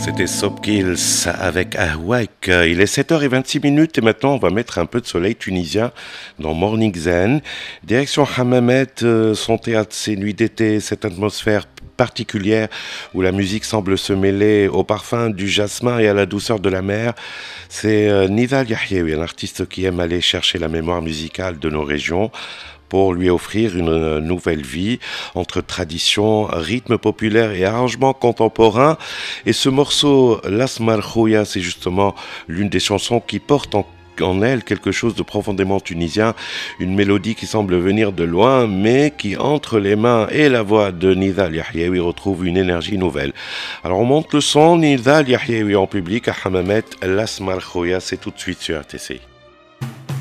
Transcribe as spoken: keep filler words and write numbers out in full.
C'était Sopkills avec Ahwek. Il est sept heures vingt-six minutes et maintenant on va mettre un peu de soleil tunisien dans Morning Zen. Direction Hammamet, euh, son théâtre, ces nuits d'été, cette atmosphère particulière où la musique semble se mêler au parfum du jasmin et à la douceur de la mer. C'est euh, Nidal Yahyaoui, un artiste qui aime aller chercher la mémoire musicale de nos régions pour lui offrir une nouvelle vie entre tradition, rythme populaire et arrangement contemporain. Et ce morceau, L'Asmar Khouya, c'est justement l'une des chansons qui porte en en elle quelque chose de profondément tunisien, une mélodie qui semble venir de loin, mais qui entre les mains et la voix de Nidal Yahyaoui retrouve une énergie nouvelle. Alors on monte le son, Nidal Yahyaoui en public à Hammamet, L'Asmar Khouya, c'est tout de suite sur R T C.